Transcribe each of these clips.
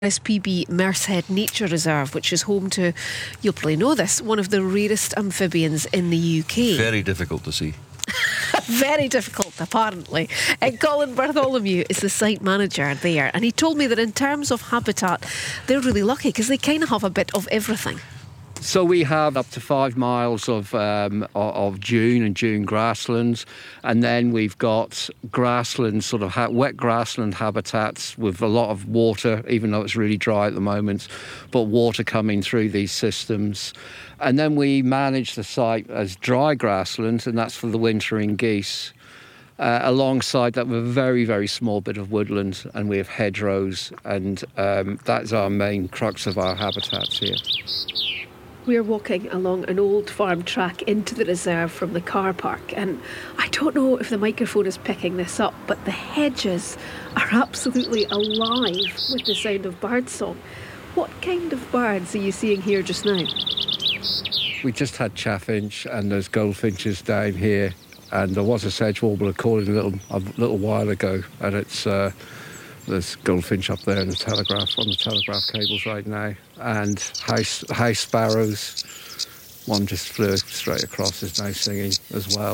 SPB Mersehead Nature Reserve, which is home to, you'll probably know this, one of the rarest amphibians in the UK. Very difficult to see. Very difficult, apparently. Colin Bartholomew is the site manager there, and he told me that in terms of habitat, they're really lucky because they kind of have a bit of everything. So we have up to 5 miles of dune and dune grasslands, and then we've got grassland, sort of wet grassland habitats with a lot of water, even though it's really dry at the moment, but water coming through these systems. And then we manage the site as dry grassland, and that's for the wintering geese. Alongside that, with a very, very small bit of woodland, and we have hedgerows, and that's our main crux of our habitats here. We're walking along an old farm track into the reserve from the car park, and I don't know if the microphone is picking this up, but the hedges are absolutely alive with the sound of birdsong. What kind of birds are you seeing here just now? We just had chaffinch, and there's goldfinches down here, and there was a sedge warbler calling a little while ago, and there's goldfinch up there on the telegraph cables right now, and house sparrows. One just flew straight across, is now singing as well.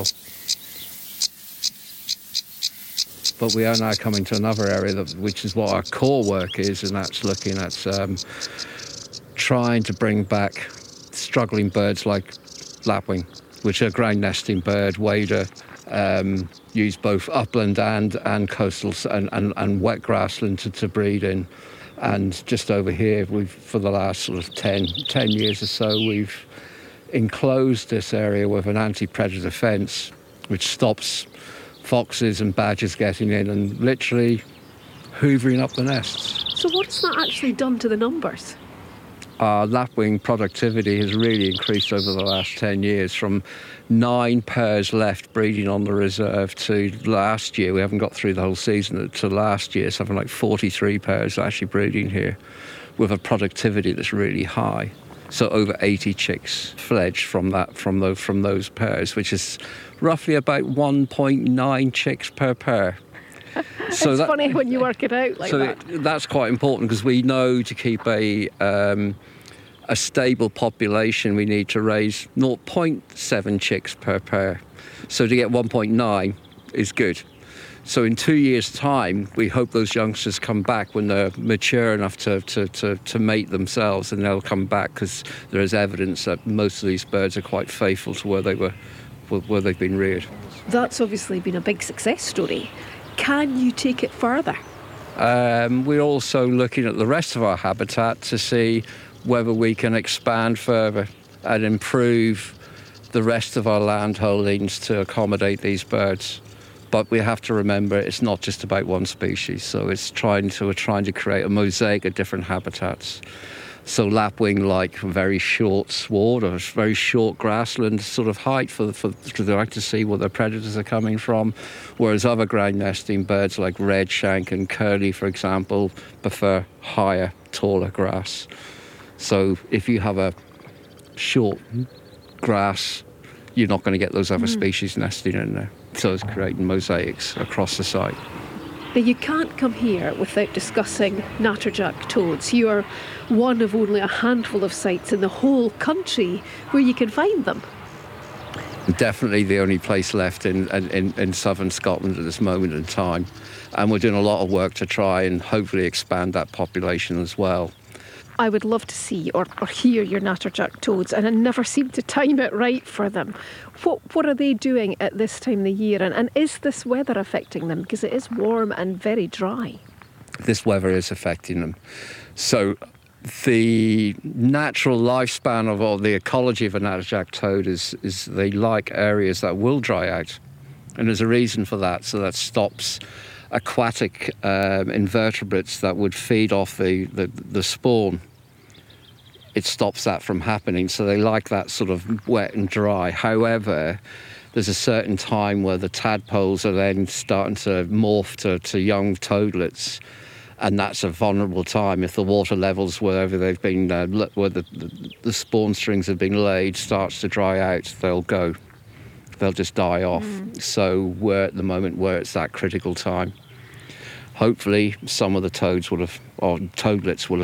But we are now coming to another area which is what our core work is, and that's looking at trying to bring back struggling birds like lapwing, which are a ground nesting bird, wader, use both upland and coastal and wet grassland to breed in. And just over here, for the last sort of 10 years or so, we've enclosed this area with an anti-predator fence, which stops foxes and badgers getting in and literally hoovering up the nests. So what has that actually done to the numbers? Our lapwing productivity has really increased over the last 10 years, from 9 pairs left breeding on the reserve to last year. We haven't got through the whole season, to last year, something like 43 pairs actually breeding here with a productivity that's really high. So over 80 chicks fledged from those pairs, which is roughly about 1.9 chicks per pair. So it's funny when you work it out like that. So that's quite important, because we know to keep a stable population, we need to raise 0.7 chicks per pair. So to get 1.9 is good. So in 2 years' time, we hope those youngsters come back when they're mature enough to mate themselves, and they'll come back, because there is evidence that most of these birds are quite faithful to where they've been reared. That's obviously been a big success story. Can you take it further? We're also looking at the rest of our habitat to see whether we can expand further and improve the rest of our land holdings to accommodate these birds. But we have to remember, it's not just about one species, so we're trying to create a mosaic of different habitats. So lapwing like very short sward or very short grassland sort of height for they like to see where their predators are coming from, whereas other ground nesting birds like redshank and curlew, for example, prefer higher, taller grass. So if you have a short grass, you're not going to get those other species nesting in there. So it's creating mosaics across the site. Now, you can't come here without discussing natterjack toads. You are one of only a handful of sites in the whole country where you can find them. Definitely the only place left in southern Scotland at this moment in time. And we're doing a lot of work to try and hopefully expand that population as well. I would love to see or hear your natterjack toads, and I never seem to time it right for them. What are they doing at this time of the year, and is this weather affecting them? Because it is warm and very dry. This weather is affecting them. So the natural lifespan of the ecology of a natterjack toad is they like areas that will dry out. And there's a reason for that. So that stops aquatic invertebrates that would feed off the spawn. It stops that from happening, so they like that sort of wet and dry. However, there's a certain time where the tadpoles are then starting to morph to young toadlets, and that's a vulnerable time. If the water levels wherever they've been, where the spawn strings have been laid, starts to dry out, they'll go. They'll just die off. So we're at the moment where it's that critical time. Hopefully some of the toadlets will